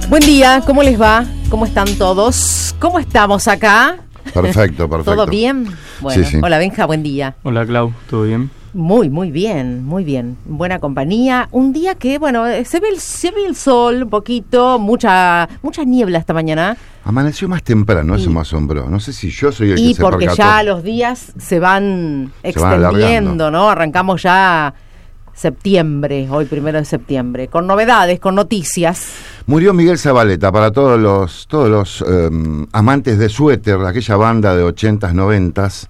Buen día, ¿cómo les va? ¿Cómo están todos? ¿Cómo estamos acá? Perfecto. ¿Todo bien? Bueno, Sí. Hola Benja, buen día. Hola Clau, ¿todo bien? Muy bien. Buena compañía. Un día que, bueno, se ve el sol un poquito, mucha niebla esta mañana. Amaneció más temprano, eso me asombró. No sé si yo soy el que Y se porque percató. ya los días se van extendiendo, alargando. ¿no? Arrancamos ya septiembre, hoy 1 de septiembre, con novedades, con noticias. Murió Miguel Zavaleta, para todos los amantes de Suéter, aquella banda de 80s, 90s.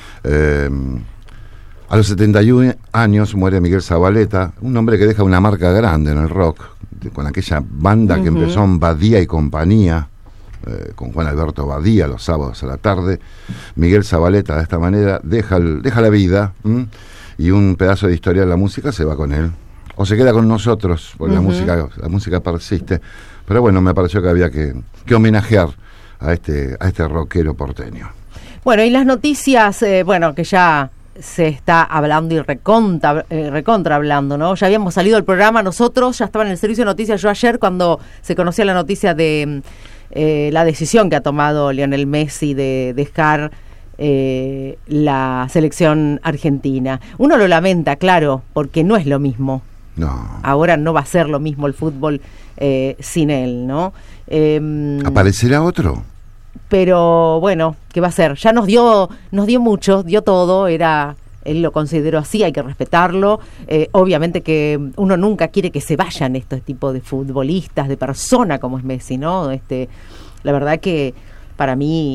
A los 71 años muere Miguel Zavaleta, un hombre que deja una marca grande en el rock, con aquella banda que empezó en Badía y compañía, con Juan Alberto Badía los sábados a la tarde. Miguel Zavaleta de esta manera deja la vida, y un pedazo de historia de la música se va con él, o se queda con nosotros, porque la música persiste. Pero bueno, me pareció que había que homenajear a este rockero porteño. Bueno, y las noticias, que ya se está hablando y recontra hablando, ¿no? Ya habíamos salido del programa nosotros, ya estaba en el servicio de noticias yo ayer cuando se conocía la noticia de la decisión que ha tomado Lionel Messi de dejar la selección argentina. Uno lo lamenta, claro, porque no es lo mismo. No. Ahora no va a ser lo mismo el fútbol sin él, ¿no? ¿Aparecerá otro? Pero bueno, ¿qué va a ser? Ya nos dio mucho, dio todo, él lo consideró así, hay que respetarlo. Obviamente que uno nunca quiere que se vayan estos tipos de futbolistas, de persona como es Messi, ¿no? La verdad que para mí,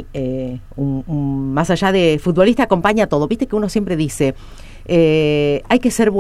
más allá de futbolista, acompaña todo. Viste que uno siempre dice, hay que ser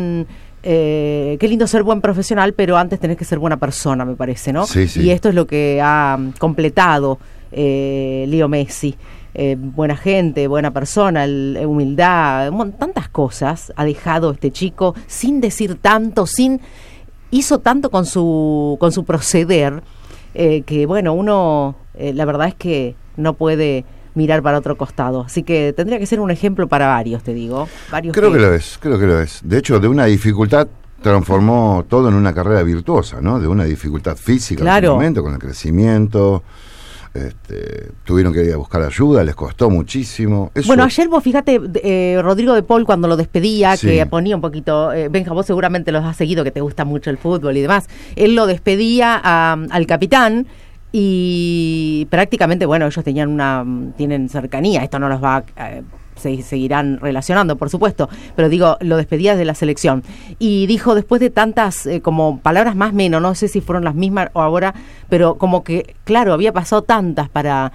qué lindo ser buen profesional, pero antes tenés que ser buena persona, me parece, ¿no? Sí. Y esto es lo que ha completado Leo Messi. Buena gente, buena persona, humildad, tantas cosas ha dejado este chico sin decir tanto, hizo tanto con su proceder, que bueno, uno la verdad es que no puede mirar para otro costado, así que tendría que ser un ejemplo para varios, te digo. Creo que lo es. De hecho, de una dificultad transformó todo en una carrera virtuosa, ¿no? De una dificultad física, claro, en su momento, con el crecimiento. Tuvieron que ir a buscar ayuda, les costó muchísimo. Bueno, ayer vos fíjate, Rodrigo de Paul cuando lo despedía, sí, que ponía un poquito, Benja, vos seguramente los has seguido, que te gusta mucho el fútbol y demás, él lo despedía al capitán y prácticamente, bueno, ellos tienen cercanía, esto no los va se seguirán relacionando, por supuesto, pero digo, lo despedía de la selección. Y dijo, después de tantas, como palabras más menos, no sé si fueron las mismas o ahora, pero como que, claro, había pasado tantas para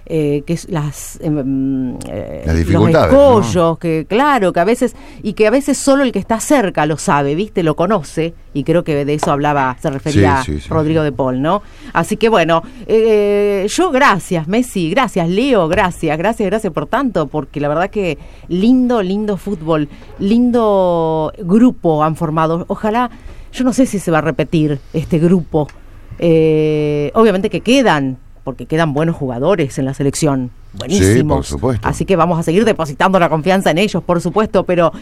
las dificultades, los escollos, ¿no? que claro, que a veces solo el que está cerca lo sabe, ¿viste? Lo conoce, y creo que de eso se refería sí, Rodrigo de Paul, ¿no? Así que bueno, yo gracias Messi, gracias Leo, gracias por tanto, porque la verdad que lindo fútbol, lindo grupo han formado. Ojalá, yo no sé si se va a repetir este grupo, obviamente que porque quedan buenos jugadores en la selección, buenísimos. Sí, por supuesto. Así que vamos a seguir depositando la confianza en ellos, por supuesto, pero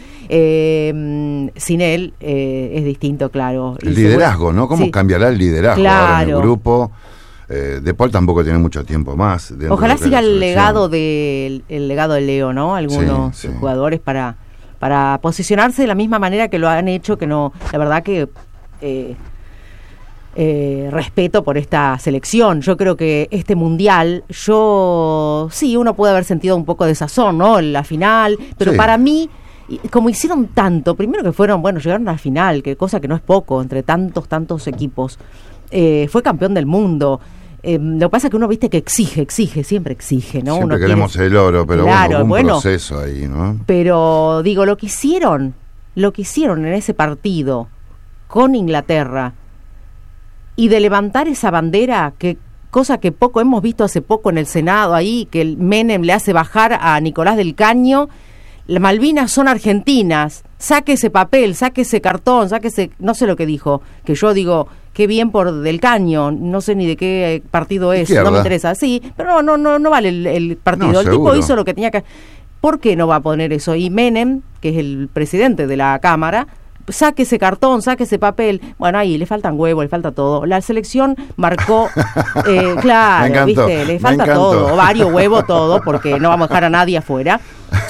sin él es distinto, claro. El liderazgo, ¿no? ¿Cómo cambiará el liderazgo ahora en el grupo? De Paul tampoco tiene mucho tiempo más. Ojalá siga el legado de Leo, ¿no? Algunos jugadores para posicionarse de la misma manera que lo han hecho, que no, la verdad que respeto por esta selección. Yo creo que este mundial, uno puede haber sentido un poco de sazón, ¿no? En la final, pero para mí, como hicieron tanto, primero que llegaron a la final, que cosa que no es poco, entre tantos equipos, fue campeón del mundo. Lo que pasa es que uno, viste, que exige, siempre exige, ¿no? Siempre uno queremos el oro, pero claro, hubo un proceso ahí, ¿no? Pero digo, lo que hicieron en ese partido con Inglaterra, y de levantar esa bandera, cosa que hemos visto hace poco en el Senado ahí, que el Menem le hace bajar a Nicolás del Caño, las Malvinas son argentinas, saque ese papel, saque ese cartón, no sé lo que dijo, que yo digo, qué bien por Del Caño, no sé ni de qué partido es, izquierda. No me interesa, sí, pero no vale el partido, No, el seguro. tipo hizo lo que tenía que. ¿Por qué no va a poner eso? Y Menem, que es el presidente de la Cámara, saque ese cartón, saque ese papel. Bueno, ahí le faltan huevos, le falta todo. La selección marcó, claro, Me encantó, ¿viste? Le falta todo, ovario, huevo, todo, porque no vamos a dejar a nadie afuera.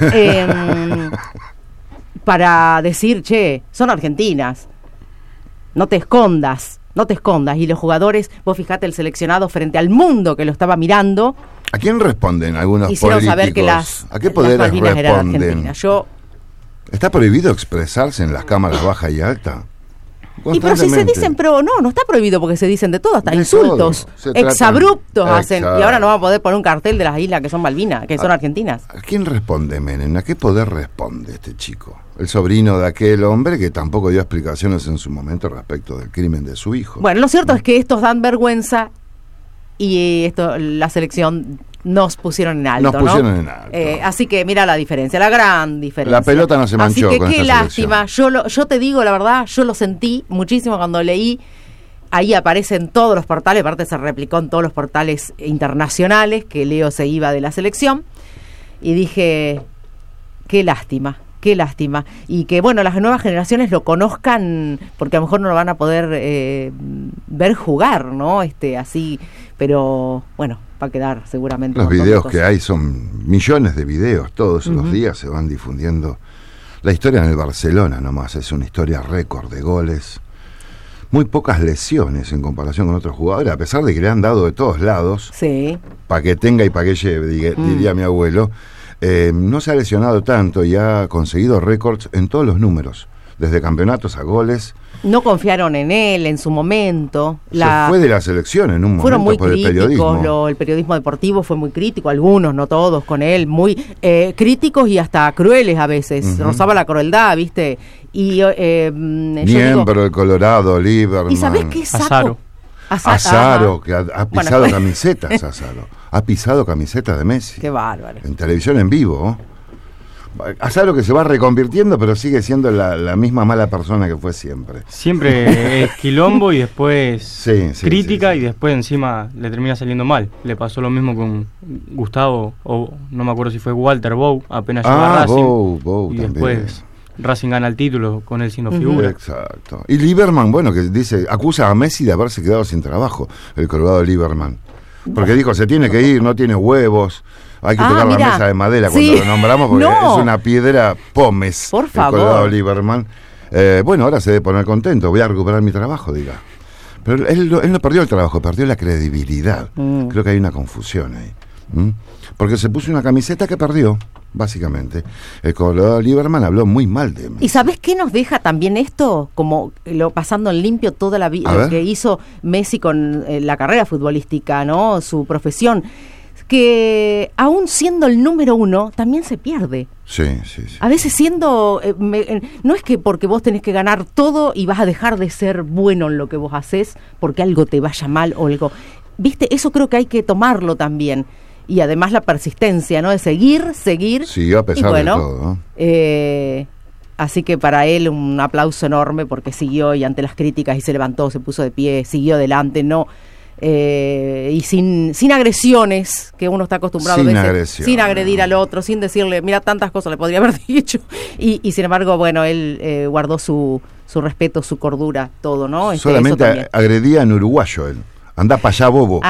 Para decir, che, son argentinas, no te escondas. Y los jugadores, vos fijate el seleccionado frente al mundo que lo estaba mirando. ¿A quién responden algunos hicieron políticos? Saber que ¿A qué poderes Malvinas eran responden? argentinas. ¿Está prohibido expresarse en las cámaras baja y alta? Y pero si se dicen, pero no está prohibido porque se dicen de todo, hasta De insultos, todo. exabruptos hacen. Exacto. Y ahora no vamos a poder poner un cartel de las islas que son Malvinas, que son argentinas. ¿A quién responde Menem? ¿A qué poder responde este chico? El sobrino de aquel hombre que tampoco dio explicaciones en su momento respecto del crimen de su hijo. Bueno, lo cierto es que estos dan vergüenza y la selección nos pusieron en alto, Nos pusieron en alto. Así que mira la diferencia, la gran diferencia. La pelota no se manchó así que con qué esta lástima. Yo te digo la verdad, yo lo sentí muchísimo cuando leí. Ahí aparece en todos los portales, aparte se replicó en todos los portales internacionales que Leo se iba de la selección. Y dije, qué lástima. Y que, bueno, las nuevas generaciones lo conozcan, porque a lo mejor no lo van a poder ver jugar, ¿no? Así, pero bueno, va a quedar seguramente. Los videos que hay son millones de videos, todos los días se van difundiendo. La historia en el Barcelona nomás es una historia récord de goles. Muy pocas lesiones en comparación con otros jugadores, a pesar de que le han dado de todos lados. Sí. Pa' que tenga y pa' que lleve, diría mi abuelo. No se ha lesionado tanto y ha conseguido récords en todos los números, desde campeonatos a goles. No confiaron en él en su momento. Se fue de la selección en un fueron momento muy por el periodismo. El periodismo deportivo fue muy crítico, algunos, no todos, con él, muy críticos y hasta crueles a veces. Rozaba la crueldad, ¿viste? Y Miembro del Colorado, Lieberman. ¿Y sabés qué saco? Azaro, que ha pisado camisetas, Azaro. Ha pisado camisetas de Messi. Qué bárbaro. En televisión en vivo. Azaro que se va reconvirtiendo, pero sigue siendo la misma mala persona que fue siempre. Siempre es quilombo y después crítica sí. Y después encima le termina saliendo mal. Le pasó lo mismo con Gustavo, o no me acuerdo si fue Walter Bow, apenas llegó a Racing. Bow y también. Después Racing gana el título con él siendo figura. Exacto. Y Lieberman, bueno, que acusa a Messi de haberse quedado sin trabajo, el Colorado Lieberman. Porque dijo, se tiene que ir, no tiene huevos, hay que tocar la mesa de madera cuando lo nombramos, porque es una piedra pómez. Por favor. El Colorado Lieberman. Bueno, ahora se debe poner contento, voy a recuperar mi trabajo, diga. Pero él no perdió el trabajo, perdió la credibilidad. Creo que hay una confusión ahí. Porque se puso una camiseta que perdió, básicamente. El Colorado Lieberman habló muy mal de Messi. ¿Y sabés qué nos deja también esto? Como pasando en limpio toda la vida, lo que hizo Messi con la carrera futbolística, ¿no? Su profesión. Que aún siendo el número uno, también se pierde. Sí. A veces siendo... no es que porque vos tenés que ganar todo y vas a dejar de ser bueno en lo que vos hacés porque algo te vaya mal o algo... ¿Viste? Eso creo que hay que tomarlo también. Y además la persistencia, ¿no? De seguir. Sí, a pesar de todo, ¿no? Así que para él un aplauso enorme porque siguió y ante las críticas y se levantó, se puso de pie, siguió adelante, no... y sin agresiones que uno está acostumbrado sin agredir al otro, sin decirle, mira, tantas cosas le podría haber dicho y sin embargo, bueno, él guardó su respeto, su cordura, todo, ¿no? Solamente agredía en uruguayo él. Andá para allá, bobo.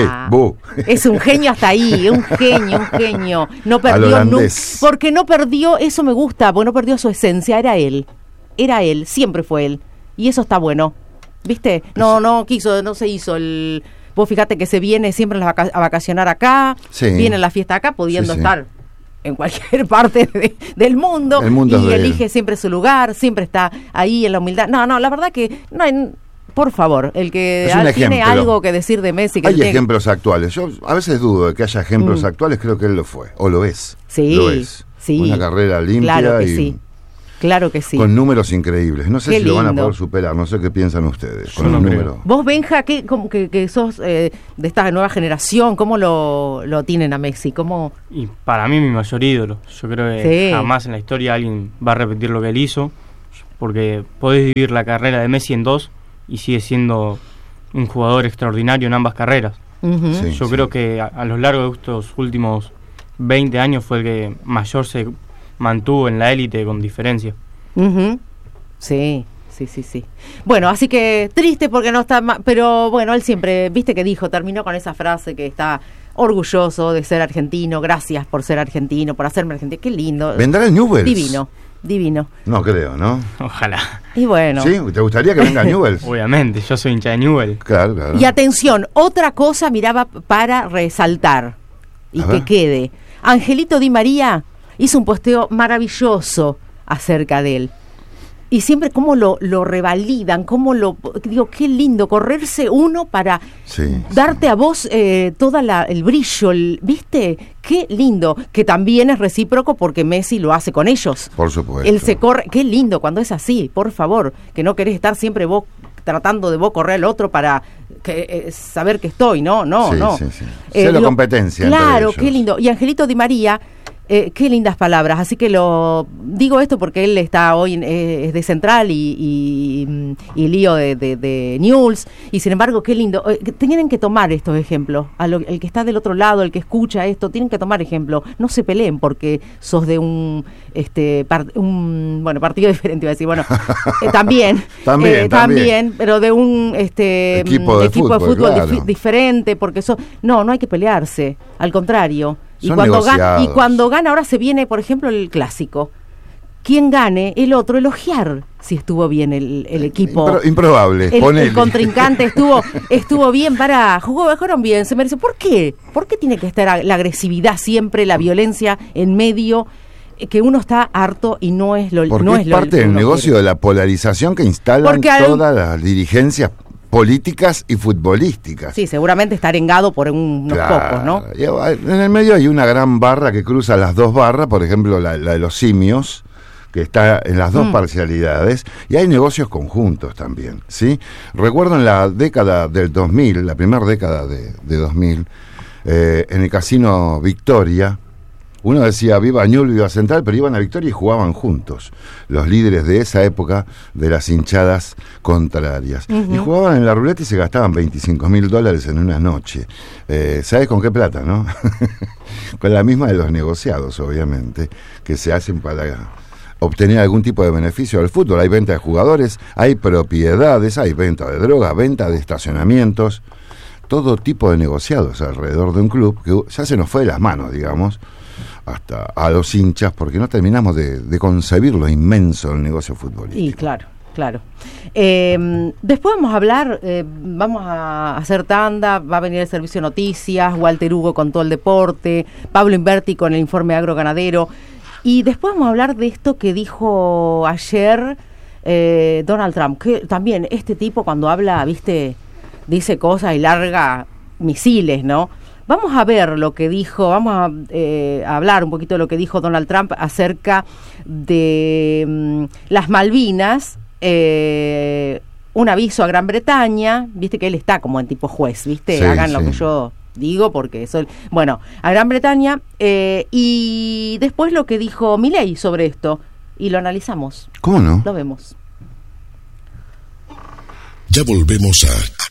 Es un genio hasta ahí, un genio. No perdió nunca. Porque no perdió, eso me gusta, porque no perdió su esencia, era él, siempre fue él. Y eso está bueno. ¿Viste? No se hizo el... Vos fíjate que se viene siempre a vacacionar acá, viene la fiesta acá, pudiendo estar en cualquier parte del mundo. Y elige siempre su lugar, siempre está ahí en la humildad. No, la verdad que no hay... Por favor, el que tiene algo que decir de Messi... Hay ejemplos actuales. Yo a veces dudo de que haya ejemplos actuales, creo que él lo fue, o lo es. Lo es. Una carrera limpia Claro que sí. Con números increíbles. No sé qué si lindo. lo van a poder superar. No sé qué piensan ustedes con los números. Vos, Benja, que sos de esta nueva generación, ¿cómo lo tienen a Messi? Y para mí mi mayor ídolo. Yo creo que jamás en la historia alguien va a repetir lo que él hizo, porque podés dividir la carrera de Messi en dos y sigue siendo un jugador extraordinario en ambas carreras. Yo creo que a lo largo de estos últimos 20 años fue el que mayor se mantuvo en la élite con diferencia. Sí. Bueno, así que triste porque no está pero bueno, él siempre, viste que dijo, terminó con esa frase que está orgulloso de ser argentino, gracias por ser argentino, por hacerme argentino, qué lindo. ¿Vendrá el Newell's? Divino. No creo, ¿no? Ojalá. Y bueno. ¿Sí? ¿Te gustaría que venga Newell's? Obviamente, yo soy hincha de Newell's. Claro. Y atención, otra cosa miraba para resaltar y que quede. Angelito Di María hizo un posteo maravilloso acerca de él. Y siempre cómo lo revalidan, digo, qué lindo, correrse uno para darte a vos todo el brillo, ¿viste? Qué lindo, que también es recíproco porque Messi lo hace con ellos. Por supuesto. Él se corre, qué lindo cuando es así, por favor, que no querés estar siempre vos tratando de vos correr al otro para saber que estoy, no. Sí. Cero competencia. Claro, qué lindo. Y Angelito Di María, qué lindas palabras, así que lo digo esto porque él está hoy es de Central y Lío de Newell's, y sin embargo qué lindo, tienen que tomar estos ejemplos, el que está del otro lado, el que escucha esto, tienen que tomar ejemplo, no se peleen porque sos de un partido diferente, iba a decir, también, pero de un equipo de fútbol claro. Diferente, porque no hay que pelearse, al contrario. Y Son cuando gana, ahora se viene, por ejemplo, el clásico. Quien gane, el otro, elogiar si estuvo bien el equipo. Improbable. El contrincante estuvo bien, jugaron bien, se merece. ¿Por qué? ¿Por qué tiene que estar la agresividad siempre, la violencia en medio? Que uno está harto y no es lo porque es parte del negocio de la polarización que instalan todas las dirigencias políticas y futbolísticas. Sí, seguramente está arengado por unos pocos, ¿no? En el medio hay una gran barra que cruza las dos barras, por ejemplo la de los simios, que está en las dos parcialidades, y hay negocios conjuntos también, ¿sí? Recuerdo en la década del 2000, la primera década de 2000, en el Casino Victoria, uno decía viva Newell's, viva Central, pero iban a Victoria y jugaban juntos, los líderes de esa época de las hinchadas contrarias. Y jugaban en la ruleta y se gastaban $25,000 en una noche. ¿Sabes con qué plata, no? Con la misma de los negociados, obviamente, que se hacen para obtener algún tipo de beneficio del fútbol. Hay venta de jugadores, hay propiedades, hay venta de drogas, venta de estacionamientos, todo tipo de negociados alrededor de un club que ya se nos fue de las manos, digamos, hasta a los hinchas, porque no terminamos de concebir lo inmenso del negocio futbolístico. Y claro. Después vamos a hablar, vamos a hacer tanda, va a venir el servicio de noticias, Walter Hugo con todo el deporte, Pablo Inverti con el informe agroganadero, y después vamos a hablar de esto que dijo ayer Donald Trump, que también este tipo cuando habla, viste, dice cosas y larga misiles, ¿no? Vamos a ver lo que dijo, vamos a hablar un poquito de lo que dijo Donald Trump acerca de las Malvinas, un aviso a Gran Bretaña, viste que él está como en tipo juez, viste, hagan lo que yo digo porque soy, a Gran Bretaña, y después lo que dijo Milei sobre esto, y lo analizamos. ¿Cómo no? Lo vemos. Ya volvemos a